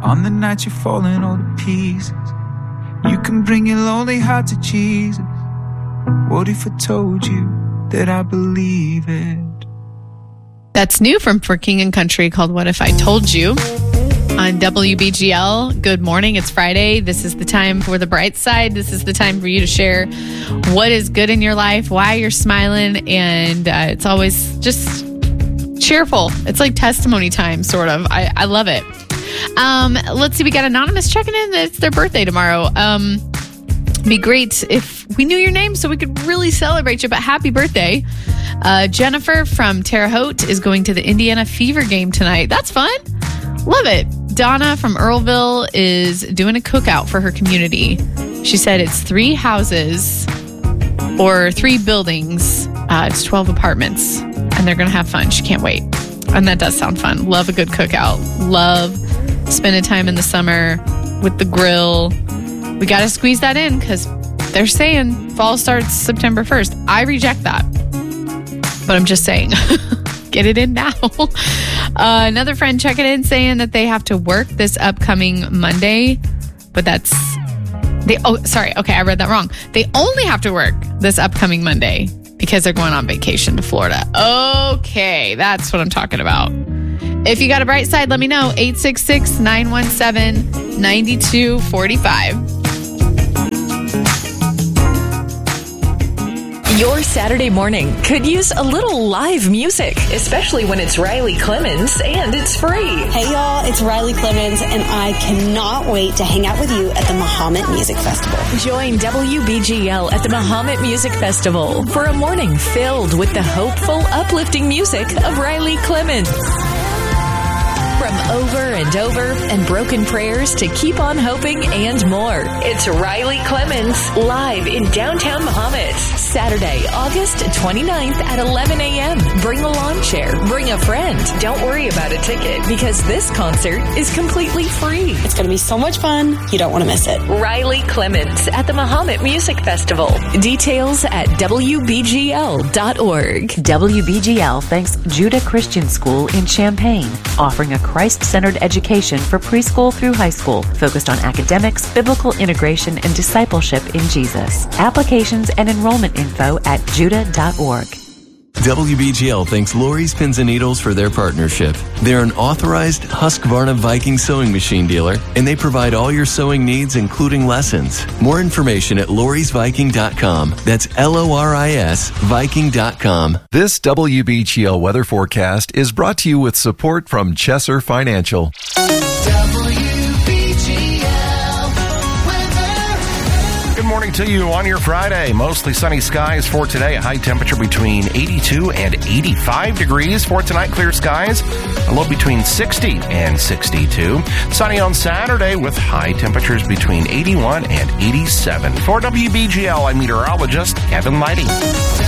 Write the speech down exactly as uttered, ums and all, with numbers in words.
On the night you're falling all to pieces, you can bring your lonely heart to Jesus. What if I told you that I believe it? That's new from For King and Country, called What If I Told You, on W B G L. Good morning. It's Friday. This is the time for the bright side. This is the time for you to share what is good in your life, why you're smiling, and uh, it's always just cheerful. It's like testimony time, sort of. I, I love it. Um, let's see. We got Anonymous checking in. It's their birthday tomorrow. Um, be great if we knew your name so we could really celebrate you, but happy birthday. Uh, Jennifer from Terre Haute is going to the Indiana Fever game tonight. That's fun. Love it. Donna from Earlville is doing a cookout for her community. She said it's three houses or three buildings. Uh, it's twelve apartments, and they're going to have fun. She can't wait. And that does sound fun. Love a good cookout. Love spending time in the summer with the grill. We got to squeeze that in because they're saying fall starts September first. I reject that. But I'm just saying, get it in now. uh, another friend checking in saying that they have to work this upcoming Monday. But that's, they. oh, sorry. Okay, I read that wrong. They only have to work this upcoming Monday because they're going on vacation to Florida. Okay, that's what I'm talking about. If you got a bright side, let me know. eight six six, nine one seven, nine two four five. Your Saturday morning could use a little live music, especially when it's Riley Clemens and it's free. Hey y'all, it's Riley Clemens, and I cannot wait to hang out with you at the Mahomet Music Festival. Join W B G L at the Mahomet Music Festival for a morning filled with the hopeful, uplifting music of Riley Clemens. From Over and Over and Broken Prayers to Keep on Hoping and more. It's Riley Clemens live in downtown Mahomet. Saturday, August twenty-ninth at eleven a.m. Bring a lawn chair. Bring a friend. Don't worry about a ticket because this concert is completely free. It's going to be so much fun. You don't want to miss it. Riley Clemens at the Mahomet Music Festival. Details at W B G L dot org. W B G L thanks Judah Christian School in Champaign, offering a Christ-centered education for preschool through high school, focused on academics, biblical integration, and discipleship in Jesus. Applications and enrollment info at judah dot org. W B G L thanks Lori's Pins and Needles for their partnership. They're an authorized Husqvarna Viking sewing machine dealer, and they provide all your sewing needs, including lessons. More information at loris viking dot com. That's L O R I S Viking dot com. This W B G L weather forecast is brought to you with support from Chesser Financial. Morning to you on your Friday. Mostly sunny skies for today. A high temperature between eighty-two and eighty-five degrees. For tonight, clear skies. A low between sixty and sixty-two. Sunny on Saturday with high temperatures between eighty-one and eighty-seven. For W B G L, I'm meteorologist Kevin Lighting.